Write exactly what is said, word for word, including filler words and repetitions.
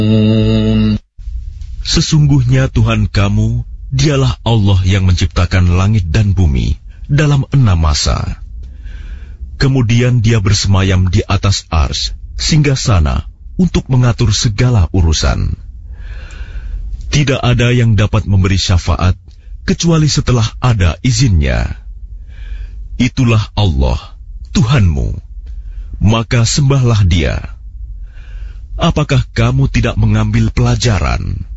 Sesungguhnya Tuhan kamu, dialah Allah yang menciptakan langit dan bumi dalam enam masa. Kemudian dia bersemayam di atas Arsy, singgasana untuk mengatur segala urusan. Tidak ada yang dapat memberi syafaat kecuali setelah ada izinnya. Itulah Allah, Tuhanmu, maka sembahlah Dia. Apakah kamu tidak mengambil pelajaran?